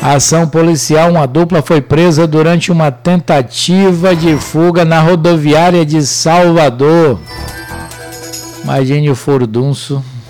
Ação policial, uma dupla foi presa durante uma tentativa de fuga na rodoviária de Salvador. Imagine o furdunço.